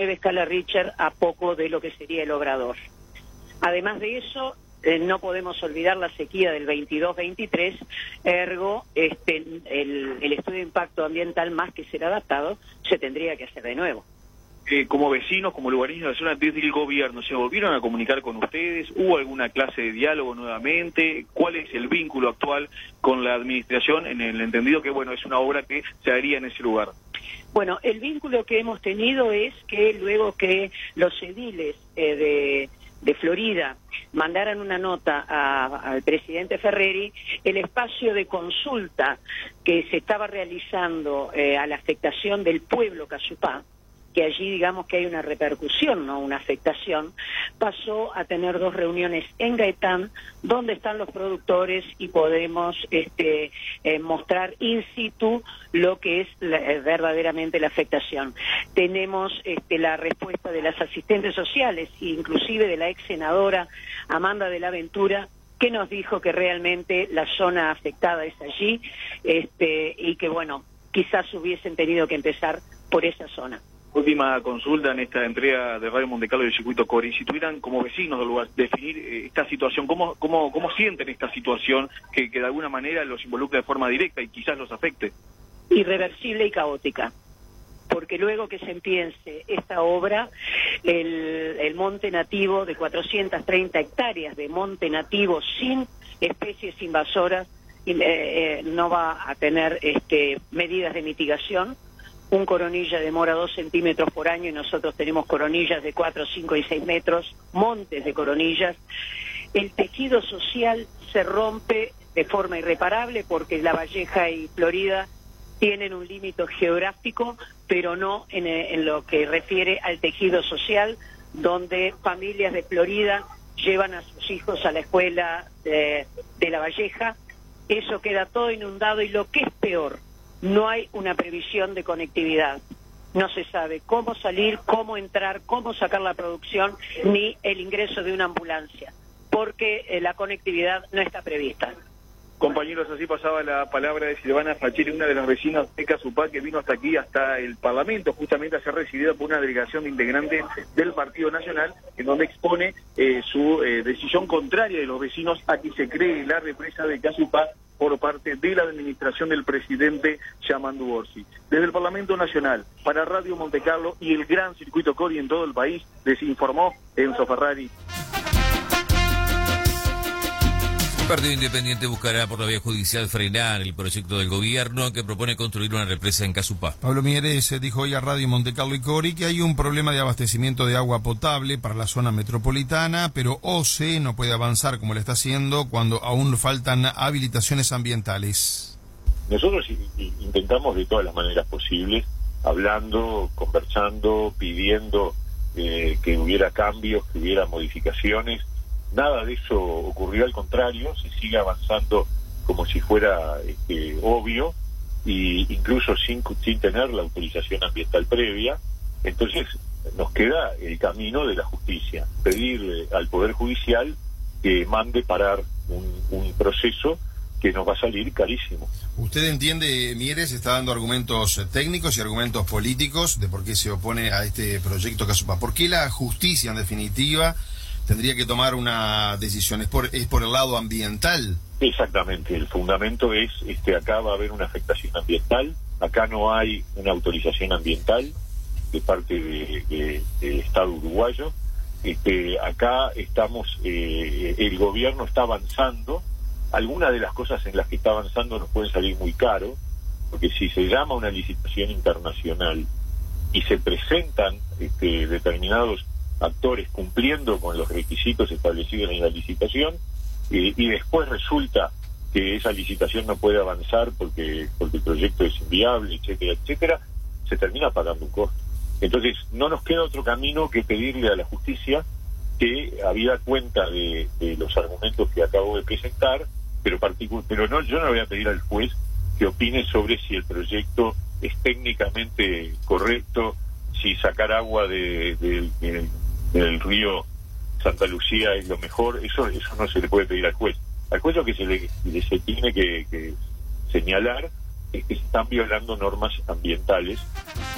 9 escala Richter a poco de lo que sería el Obrador. Además de eso, no podemos olvidar la sequía del 22-23, ergo el estudio de impacto ambiental, más que ser adaptado, se tendría que hacer de nuevo. Como vecinos, como lugareños de la zona, desde el gobierno, ¿se volvieron a comunicar con ustedes? ¿Hubo alguna clase de diálogo nuevamente? ¿Cuál es el vínculo actual con la administración, en el entendido que, bueno, es una obra que se haría en ese lugar? Bueno, el vínculo que hemos tenido es que luego que los ediles de Florida mandaran una nota al presidente Ferreri, el espacio de consulta que se estaba realizando a la afectación del pueblo Casupá, que allí digamos que hay una repercusión, no una afectación, pasó a tener 2 reuniones en Gaetán, donde están los productores y podemos mostrar in situ lo que es verdaderamente la afectación. Tenemos la respuesta de las asistentes sociales, inclusive de la ex senadora Amanda de la Ventura, que nos dijo que realmente la zona afectada es allí, y que bueno, quizás hubiesen tenido que empezar por esa zona. Última consulta en esta entrega de Radio Monte Carlo y el Circuito Cori. Si tuvieran como vecinos del lugar definir esta situación, ¿cómo sienten esta situación que de alguna manera los involucra de forma directa y quizás los afecte? Irreversible y caótica. Porque luego que se empiece esta obra, el monte nativo de 430 hectáreas de monte nativo sin especies invasoras no va a tener medidas de mitigación. Un coronilla demora 2 centímetros por año y nosotros tenemos coronillas de 4, 5 y 6 metros, montes de coronillas. El tejido social se rompe de forma irreparable porque La Valleja y Florida tienen un límite geográfico, pero no en lo que refiere al tejido social, donde familias de Florida llevan a sus hijos a la escuela de La Valleja. Eso queda todo inundado y lo que es peor, no hay una previsión de conectividad. No se sabe cómo salir, cómo entrar, cómo sacar la producción, ni el ingreso de una ambulancia, porque la conectividad no está prevista. Compañeros, así pasaba la palabra de Silvana Facheri, una de las vecinas de Casupá, que vino hasta aquí, hasta el Parlamento, justamente a ser recibida por una delegación de integrantes del Partido Nacional, en donde expone su decisión contraria de los vecinos a que se cree la represa de Casupá por parte de la administración del presidente Yamandu Orsi. Desde el Parlamento Nacional, para Radio Monte Carlo y el gran Circuito Cori en todo el país, les informó Enzo Ferrari. El Partido Independiente buscará por la vía judicial frenar el proyecto del gobierno que propone construir una represa en Casupá. Pablo Mieres dijo hoy a Radio Monte Carlo y Cori que hay un problema de abastecimiento de agua potable para la zona metropolitana, pero OCE no puede avanzar como lo está haciendo cuando aún faltan habilitaciones ambientales. Nosotros intentamos de todas las maneras posibles, hablando, conversando, pidiendo que hubiera cambios, que hubiera modificaciones. Nada de eso ocurrió, al contrario, se sigue avanzando como si fuera obvio, y incluso sin tener la autorización ambiental previa. Entonces nos queda el camino de la justicia, pedirle al Poder Judicial que mande parar un proceso que nos va a salir carísimo. ¿Usted entiende, Mieres, está dando argumentos técnicos y argumentos políticos de por qué se opone a este proyecto Casupá? ¿Por qué la justicia, en definitiva, tendría que tomar una decisión? ¿Es por el lado ambiental? Exactamente, el fundamento es, acá va a haber una afectación ambiental, acá no hay una autorización ambiental de parte del Estado uruguayo, acá estamos, el gobierno está avanzando, algunas de las cosas en las que está avanzando nos pueden salir muy caro, porque si se llama una licitación internacional y se presentan determinados actores cumpliendo con los requisitos establecidos en la licitación, y después resulta que esa licitación no puede avanzar porque el proyecto es inviable, etcétera, etcétera, se termina pagando un costo. Entonces no nos queda otro camino que pedirle a la justicia que, habida cuenta de los argumentos que acabo de presentar, pero no, yo no voy a pedir al juez que opine sobre si el proyecto es técnicamente correcto, si sacar agua del río Santa Lucía es lo mejor. Eso no se le puede pedir al juez. Al juez lo que se tiene que señalar es que se están violando normas ambientales